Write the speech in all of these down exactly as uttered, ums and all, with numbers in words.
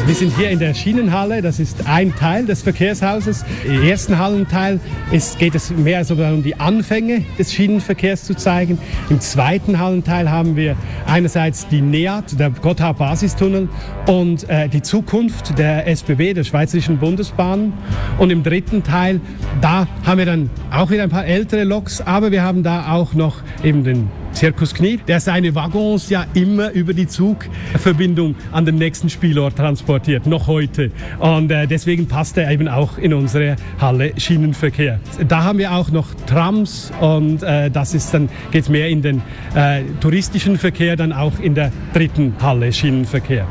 Wir sind hier in der Schienenhalle, das ist ein Teil des Verkehrshauses. Im ersten Hallenteil ist, geht es mehr sogar um die Anfänge des Schienenverkehrs zu zeigen. Im zweiten Hallenteil haben wir einerseits die NEAT, der Gotthard-Basistunnel, und äh, die Zukunft der S B B, der Schweizerischen Bundesbahn. Und im dritten Teil, da haben wir dann auch wieder ein paar ältere Loks, aber wir haben da auch noch eben den Circus Knie, der seine Waggons ja immer über die Zugverbindung an den nächsten Spielort transportiert, noch heute. Und äh, deswegen passt er eben auch in unsere Halle Schienenverkehr. Da haben wir auch noch Trams und äh, das ist dann, geht mehr in den äh, touristischen Verkehr, dann auch in der dritten Halle Schienenverkehr.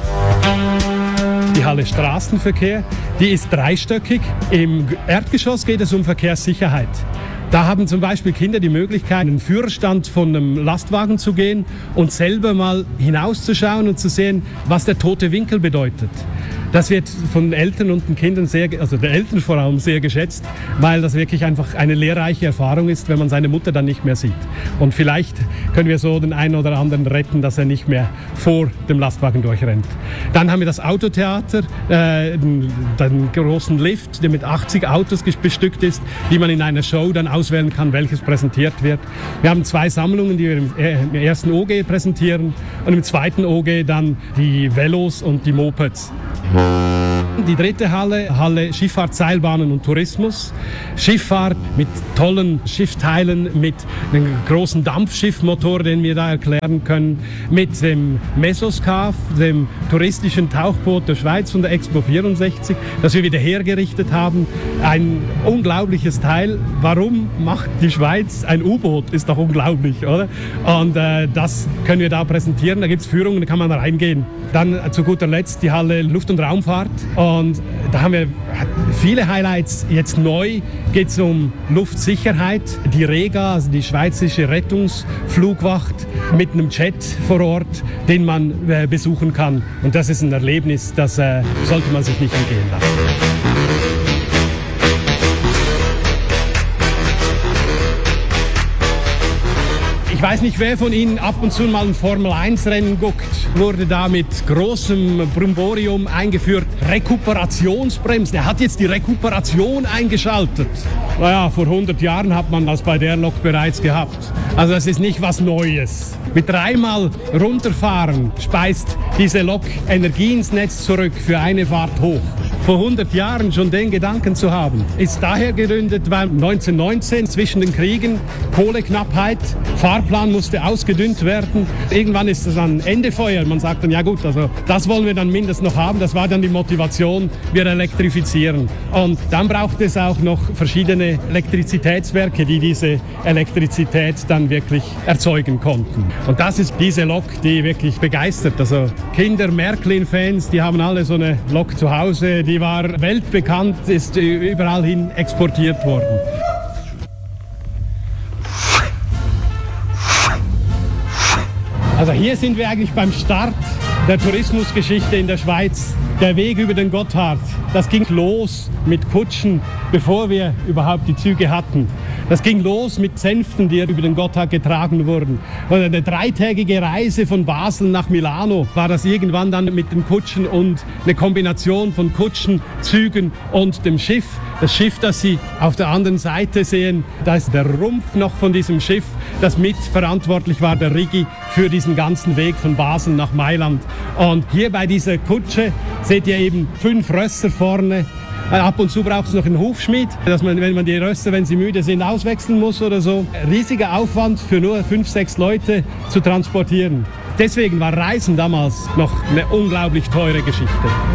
Die Halle Straßenverkehr, die ist dreistöckig. Im Erdgeschoss geht es um Verkehrssicherheit. Da haben zum Beispiel Kinder die Möglichkeit, in den Führerstand von einem Lastwagen zu gehen und selber mal hinauszuschauen und zu sehen, was der tote Winkel bedeutet. Das wird von Eltern und den Kindern sehr, also der Eltern vor allem sehr geschätzt, weil das wirklich einfach eine lehrreiche Erfahrung ist, wenn man seine Mutter dann nicht mehr sieht. Und vielleicht können wir so den einen oder anderen retten, dass er nicht mehr vor dem Lastwagen durchrennt. Dann haben wir das Autotheater, äh, den, den großen Lift, der mit achtzig Autos bestückt ist, die man in einer Show dann auswählen kann, welches präsentiert wird. Wir haben zwei Sammlungen, die wir im, äh, im ersten O G präsentieren und im zweiten O G dann die Velos und die Mopeds. Die dritte Halle, Halle Schifffahrt, Seilbahnen und Tourismus. Schifffahrt mit tollen Schiffsteilen, mit einem großen Dampfschiffmotor, den wir da erklären können, mit dem Mesoskav, dem touristischen Tauchboot der Schweiz von der Expo vierundsechzig, das wir wieder hergerichtet haben. Ein unglaubliches Teil. Warum macht die Schweiz ein U-Boot? Ist doch unglaublich, oder? Und äh, das können wir da präsentieren. Da gibt es Führungen, da kann man reingehen. Dann äh, zu guter Letzt die Halle Luft- und Raumfahrt. Und da haben wir viele Highlights. Jetzt neu geht es um Luftsicherheit. Die Rega, also die Schweizerische Rettungsflugwacht, mit einem Jet vor Ort, den man äh, besuchen kann. Und das ist ein Erlebnis, das äh, sollte man sich nicht entgehen lassen. Ich weiß nicht, wer von Ihnen ab und zu mal ein Formel eins Rennen guckt. Wurde da mit großem Brimborium eingeführt. Rekuperationsbremsen. Er hat jetzt die Rekuperation eingeschaltet. Naja, vor hundert Jahren hat man das bei der Lok bereits gehabt. Also das ist nicht was Neues. Mit dreimal runterfahren speist diese Lok Energie ins Netz zurück für eine Fahrt hoch. Vor hundert Jahren schon den Gedanken zu haben, ist daher gegründet, weil neunzehnhundertneunzehn zwischen den Kriegen Kohleknappheit, Fahrplan musste ausgedünnt werden. Irgendwann ist es dann Ende Feuer. Man sagt dann, ja gut, also das wollen wir dann mindestens noch haben. Das war dann die Motivation, wir elektrifizieren. Und dann braucht es auch noch verschiedene Elektrizitätswerke, die diese Elektrizität dann wirklich erzeugen konnten. Und das ist diese Lok, die wirklich begeistert. Also Kinder, Märklin-Fans, die haben alle so eine Lok zu Hause, die war weltbekannt, ist überall hin exportiert worden. Also hier sind wir eigentlich beim Start der Tourismusgeschichte in der Schweiz. Der Weg über den Gotthard, das ging los mit Kutschen, bevor wir überhaupt die Züge hatten. Das ging los mit Sänften, die über den Gotthard getragen wurden. Und eine dreitägige Reise von Basel nach Milano war das irgendwann dann mit den Kutschen und eine Kombination von Kutschen, Zügen und dem Schiff. Das Schiff, das Sie auf der anderen Seite sehen, da ist der Rumpf noch von diesem Schiff, das mitverantwortlich war, der Riggi, für diesen ganzen Weg von Basel nach Mailand. Und hier bei dieser Kutsche seht ihr eben fünf Rösser vorne. Ab und zu braucht es noch einen Hufschmied, dass man, wenn man die Rösser, wenn sie müde sind, auswechseln muss oder so. Riesiger Aufwand für nur fünf, sechs Leute zu transportieren. Deswegen war Reisen damals noch eine unglaublich teure Geschichte.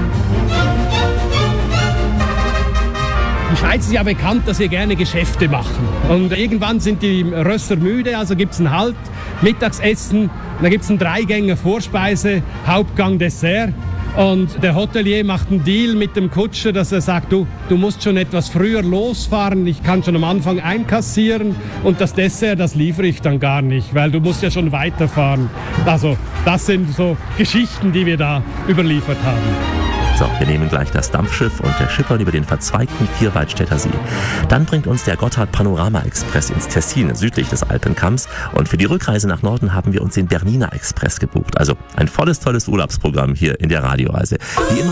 Die Schweiz ist ja bekannt, dass wir gerne Geschäfte machen. Und irgendwann sind die Rösser müde, also gibt es einen Halt, Mittagsessen, da gibt es einen Dreigänger Vorspeise, Hauptgang, Dessert. Und der Hotelier macht einen Deal mit dem Kutscher, dass er sagt, du, du musst schon etwas früher losfahren, ich kann schon am Anfang einkassieren und das Dessert, das liefere ich dann gar nicht, weil du musst ja schon weiterfahren. Also das sind so Geschichten, die wir da überliefert haben. So, wir nehmen gleich das Dampfschiff und der Schippern über den verzweigten Vierwaldstätter See. Dann bringt uns der Gotthard Panorama Express ins Tessin, südlich des Alpenkamms. Und für die Rückreise nach Norden haben wir uns den Bernina Express gebucht. Also ein volles, tolles Urlaubsprogramm hier in der Radioreise. Wie immer